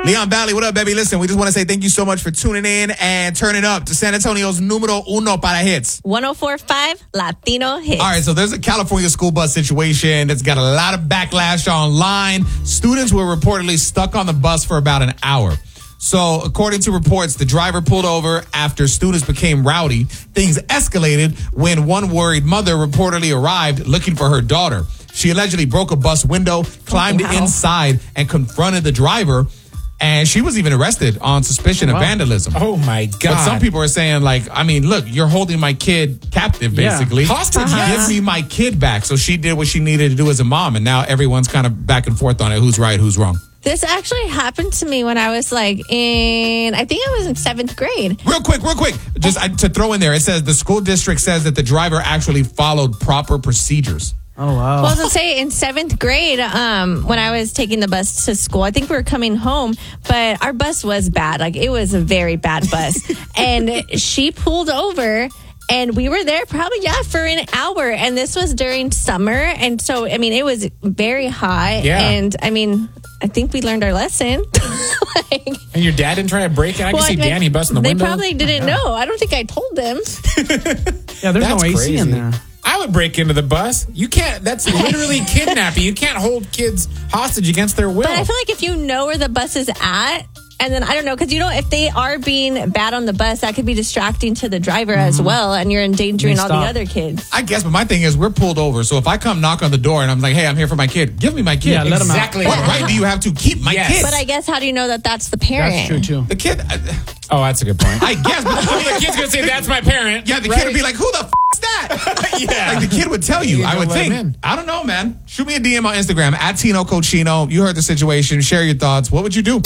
Leon Valley, what up, baby? Listen, we just want to say thank you so much for tuning in and turning up to San Antonio's numero uno para hits. 104.5 Latino Hits. All right, so there's a California school bus situation that's got a lot of backlash online. Students were reportedly stuck on the bus for about an hour. So, according to reports, the driver pulled over after students became rowdy. Things escalated when one worried mother reportedly arrived looking for her daughter. She allegedly broke a bus window, climbed inside, and confronted the driver. And she was even arrested on suspicion of vandalism. Oh, my God. But some people are saying, like, I mean, look, you're holding my kid captive, basically. Hostage, Give me my kid back. So she did what she needed to do as a mom. And now everyone's kind of back and forth on it. Who's right, who's wrong. This actually happened to me when I was I think I was in 7th grade. Real quick. Just to throw in there, it says the school district says that the driver actually followed proper procedures. Oh, wow. Well, I was going to say, in 7th grade, when I was taking the bus to school, I think we were coming home, but our bus was bad. Like, it was a very bad bus. And she pulled over, and we were there probably, for an hour. And this was during summer. And so, I mean, it was very hot. Yeah. And, I mean, I think we learned our lesson. And your dad didn't try to break it? I can see Danny busting the window. They probably didn't know. I don't think I told them. Yeah, there's no AC crazy. in there. I would break into the bus. You can't. That's literally kidnapping. You can't hold kids hostage against their will. But I feel like if you know where the bus is at, and then I don't know, because if they are being bad on the bus, that could be distracting to the driver as well, and you're endangering all the other kids. I guess, but my thing is, we're pulled over. So if I come knock on the door and I'm like, hey, I'm here for my kid, give me my kid. Yeah, let him out. Exactly. What right do you have to keep my kid? But I guess, how do you know that that's the parent? That's true, too. The kid, Oh, that's a good point. I guess, but The kid's going to say, that's my parent. yeah, the kid would be like, who the is that? Yeah. Like the kid would tell you, You I would don't let him think. in. I don't know, man. Shoot me a DM on Instagram at Tino Cochino. You heard the situation. Share your thoughts. What would you do?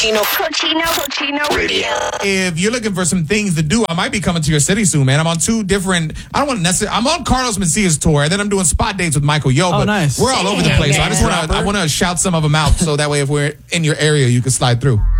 Cochino Radio. If you're looking for some things to do, I might be coming to your city soon, man. I'm on 2 different, I don't want to necessarily, I'm on Carlos Mencia's tour, and then I'm doing spot dates with Michael Yo, but nice. we're all over the place. So I want to shout some of them out so that way if we're in your area, you can slide through.